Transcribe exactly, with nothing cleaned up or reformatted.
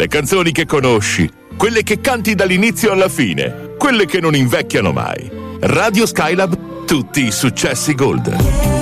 Le canzoni che conosci, quelle che canti dall'inizio alla fine, quelle che non invecchiano mai. Radio Skylab, tutti i successi Gold.